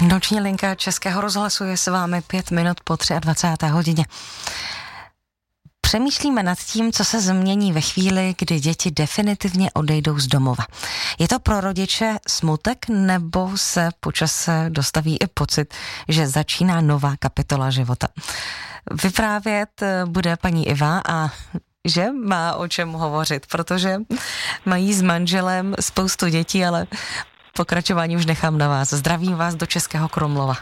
Noční linka Českého rozhlasu je s vámi 5 minut po 23. hodině. Přemýšlíme nad tím, co se změní ve chvíli, kdy děti definitivně odejdou z domova. Je to pro rodiče smutek, nebo se po čase dostaví i pocit, že začíná nová kapitola života? Vyprávět bude paní Iva a že má o čem hovořit, protože mají s manželem spoustu dětí, ale pokračování už nechám na vás. Zdravím vás do Českého Krumlova.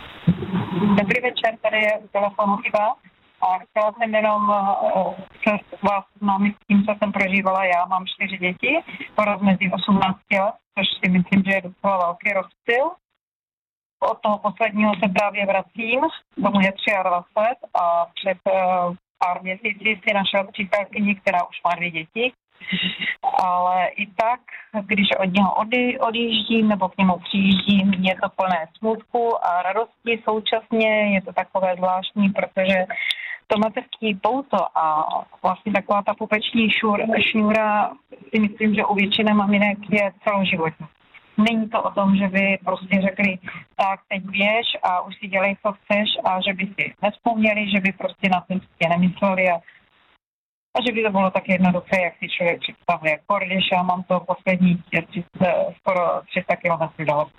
Dobrý večer, tady je u telefonu Iva a chtěla jsem jenom se vás známit s tím, co jsem prožívala já. Mám 4 děti, porost mezi 18 let, což si myslím, že je docela velký rozptyl. Od toho posledního se právě vracím, tomu je 23 a před pár měsíci si našel přítelkyni, která už má 2 děti. Ale i tak, když od něho odjíždím nebo k němu přijíždím, je to plné smutku a radosti současně. Je to takové zvláštní, protože to mateřský pouto a vlastně taková ta pupeční šňůra si myslím, že u většiny maminek je celoživotní. Není to o tom, že by prostě řekli, tak teď běž a už si dělej, co chceš, a že by si nevzpomněli, že by prostě na tom nemysleli a že by to bylo tak jednoduché, jak si člověk představuje. Když já mám to poslední skoro 300 km daleko.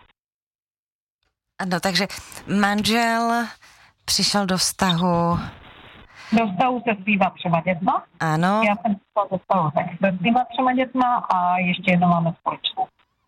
Ano, takže manžel přišel do vztahu... Do vztahu se svýma 3 dětma. Ano. Já jsem přišel do vztahu se svýma 3 dětma a ještě jedno máme společnou.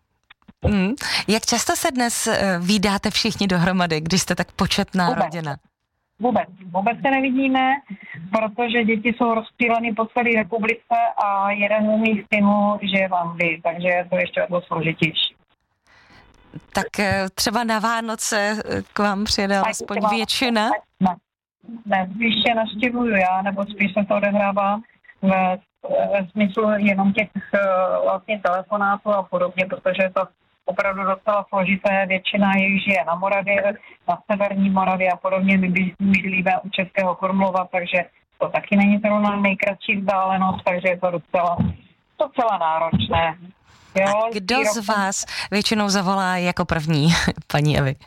Jak často se dnes vídáte všichni dohromady, když jste tak početná rodina? Vůbec se nevidíme, protože děti jsou rozptýleny po celé republice a jeden z mých synů žije v Anglii, takže je to ještě o to složitější. Tak třeba na Vánoce k vám přijede aspoň většina? Ne, spíš je navštěvuju já, nebo spíš se to odehrává ve smyslu jenom těch vlastně telefonátů a podobně, protože je to opravdu docela složité. Většina jich žije na Moravě, na severní Moravě a podobně. My bydlíme u Českého Krumlova, takže to taky není zrovna nejkratší vzdálenost, takže je to docela náročné. Jo, a kdo z vás většinou zavolá jako první, paní Evi?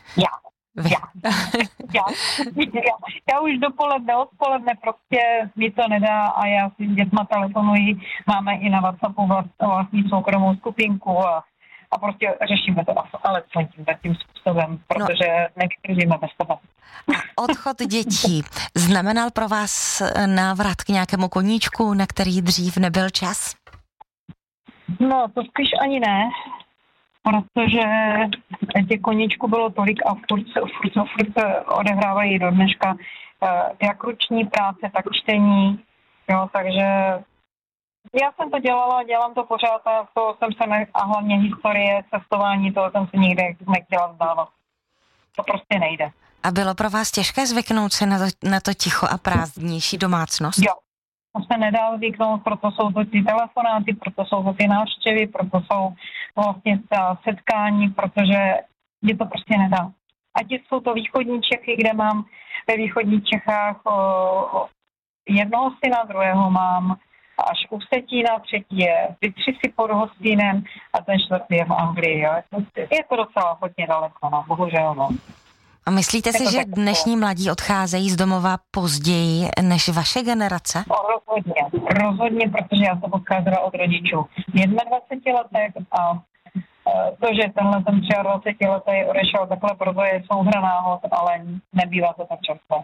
Já už odpoledne prostě mi to nedá a já si s dětma telefonuji. Máme i na WhatsAppu vlastní soukromou skupinku a prostě řešíme to ale tím způsobem, protože nevydržíme bez toho. Odchod dětí znamenal pro vás návrat k nějakému koníčku, na který dřív nebyl čas? No, to spíš ani ne, protože těch koníčků bylo tolik a furt se odehrávají do dneška jak ruční práce, tak čtení, jo, takže já jsem to dělala, dělám to pořád a to jsem se a hlavně historie, cestování, toho jsem se nikdy nechtěla vzdávat. To prostě nejde. A bylo pro vás těžké zvyknout se na to ticho a prázdnější domácnost? Jo, to se nedá zvyknout, proto jsou to ty telefonáty, proto jsou to ty návštěvy, proto jsou vlastně ta setkání, protože je to prostě nedá. Ať jsou to východní Čechy, kde mám ve východních Čechách jednoho syna, druhého mám až u Vsetína, 3. je v 3 pod Hostýnem a ten 4. je v Anglii. Jo. Je to docela hodně daleko, no, bohužel. No. A myslíte si, že dnešní mladí odcházejí z domova později než vaše generace? Rozhodně, protože já jsem odcházela od rodičů v 21 letech a to, že tenhle ten 23 letý odešel takhle, proto je souhra náhod, ale nebývá to tak často.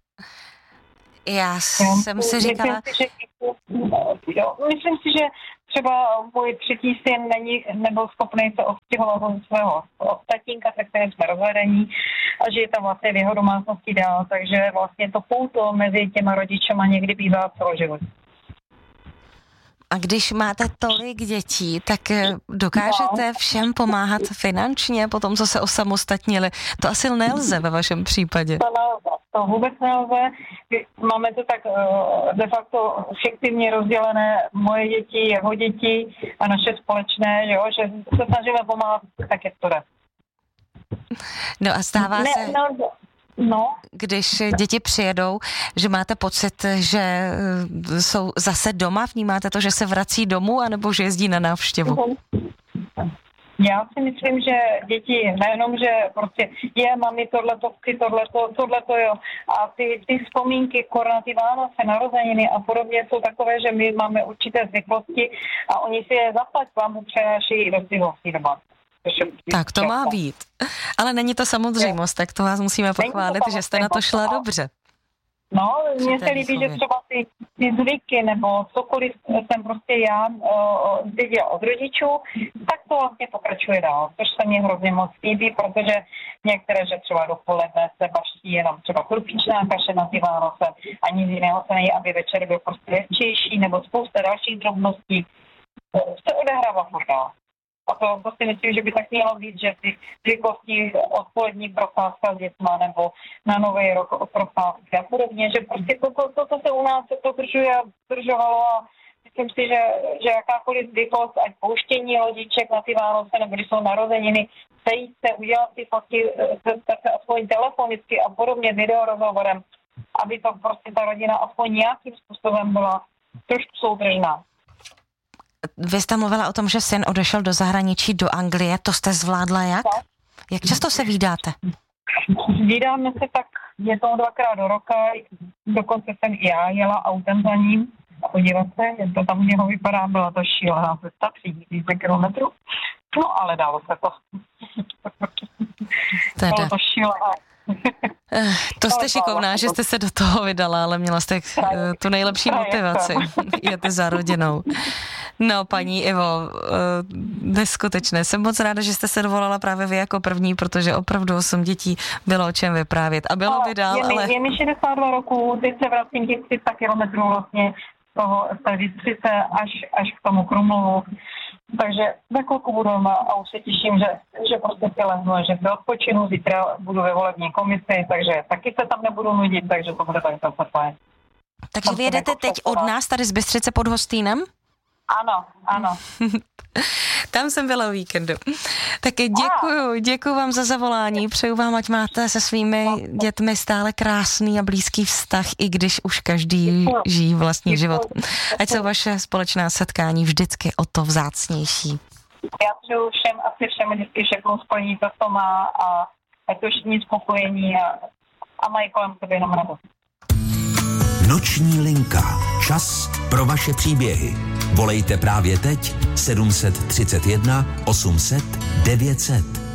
Já jsem si říkala... Myslím si, že třeba můj 3. syn nebyl schopný se odstěhovat od svého tatínka, se kterým jsme rozvedení, a že je tam vlastně v jeho domácnosti dál, takže vlastně to pouto mezi těma rodičema někdy bývá celoživotní. A když máte tolik dětí, tak dokážete všem pomáhat finančně po tom, co se osamostatnili? To asi nelze ve vašem případě. To vůbec nelze. Máme to tak de facto fiktivně rozdělené, moje děti, jeho děti a naše společné, jo, že se snažíme pomáhat, tak jak to jde. No a stává se... Když děti přijedou, že máte pocit, že jsou zase doma, vnímáte to, že se vrací domů, anebo že jezdí na návštěvu? Já si myslím, že děti nejenom, že prostě mami tohleto, jo. A ty vzpomínky na ty Vánoce, narozeniny a podobně jsou takové, že my máme určité zvyklosti a oni si je zaplať vám přenáší do svých doma. Tak to má být. Ale není to samozřejmost, tak to vás musíme pochválit, že jste na to šla dobře. No, mně se líbí, že třeba ty zvyky nebo cokoliv jsem prostě já viděla od rodičů, tak to vlastně pokračuje dál, což se mně hrozně moc líbí, protože některé, že třeba dopoledne se baští jenom třeba krupíčná kaše na ty Vánoce a nic jiného se nejí, aby večer byl prostě lehčejší nebo spousta dalších drobností se odehrává furt dál. A to si myslím, že by tak mělo být, že ty zvyklosti odpolední procházka s dětma nebo na Nový rok procházky a podobně, že prostě to se u nás dodržovalo a myslím si, že jakákoliv zvyklost, ať pouštění lodiček na ty Vánoce nebo když jsou narozeniny, sejít se, udělat ty fotky se aspoň telefonicky a podobně videorozhovorem, aby to prostě ta rodina aspoň nějakým způsobem byla trošku soudržná. Vy jste mluvila o tom, že syn odešel do zahraničí, do Anglie. To jste zvládla jak? Jak často se vídáte? Vídáme se tak jednou, dvakrát do roka. Dokonce jsem i já jela autem za ním a podívat se, jak to tam u něho vypadá. Byla to šílená cesta, 3000 kilometrů. No, ale dalo se to. Bylo to šílená. To jste šikovná, že jste se do toho vydala, ale měla jste tu nejlepší motivaci. Jete za rodinou. No, paní Ivo, neskutečné. Jsem moc ráda, že jste se dovolala právě vy jako první, protože opravdu 8 dětí bylo o čem vyprávět. A bylo by dál, ale... Je mi 62 roku, teď se vracím těch 300 kilometrů vlastně z té Bystřice až k tomu Krumlovu. Takže za chvilku budu doma a už se těším, že prostě si lehnu, že se odpočinu, zítra budu ve volební komisi, takže taky se tam nebudu nudit, takže to bude tak fajn. Takže vy jedete teď od nás tady z Bystřice pod Hostýnem? Ano. Tam jsem byla o víkendu. Tak děkuju vám za zavolání, přeju vám, ať máte se svými dětmi stále krásný a blízký vztah, i když už každý žijí vlastní život. Ať jsou vaše společná setkání vždycky o to vzácnější. Já přeju všem vždycky všechno splní to, co má a ať to všichni spokojení a mají kolem sebe jenom radost. Noční linka. Čas pro vaše příběhy. Volejte právě teď 731 800 900.